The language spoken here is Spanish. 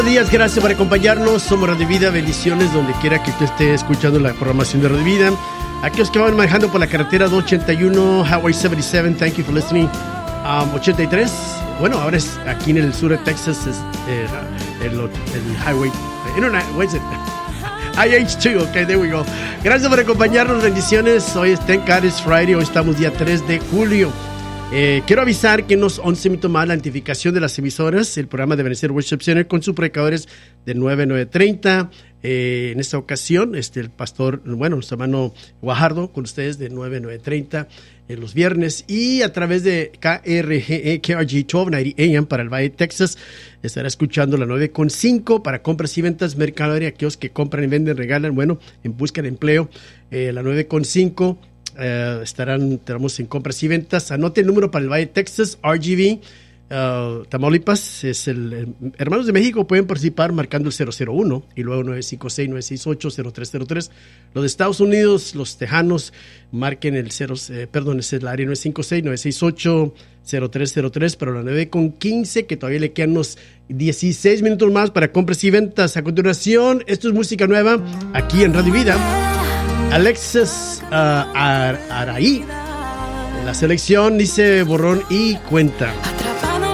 Buenos días, gracias por acompañarnos. Somos Radio Vida, bendiciones donde quiera que tú estés escuchando la programación de Radio Vida. Aquellos que van manejando por la carretera 281, Highway 77, thank you for listening. 83, bueno, ahora es aquí en el sur de Texas, es el Highway, what is it? IH2, ok, there we go. Gracias por acompañarnos, bendiciones. Hoy es Thank God It's Friday, hoy estamos día 3 de julio. Quiero avisar que en unos 11 minutos más la identificación de las emisoras, el programa de Ebenezer Worship Center con sus predicadores de 9 a 9:30. En esta ocasión, el pastor, nuestro hermano Guajardo con ustedes de 9 a 9:30 los viernes, y a través de KRG 1290 AM para el Valle de Texas estará escuchando la 9:5 para compras y ventas, mercadería, aquellos que compran y venden, regalan, en busca de empleo, la 9:5. Tenemos en compras y ventas. Anote el número para el Valle de Texas, RGV, Tamaulipas, es Hermanos de México pueden participar marcando el 001 y luego 956-968-0303. Los de Estados Unidos, los tejanos, marquen es el área 956-968-0303, pero la 9:15, que todavía le quedan unos 16 minutos más para compras y ventas. A continuación, esto es música nueva aquí en Radio Vida. Alexis Araí, la selección dice borrón y cuenta.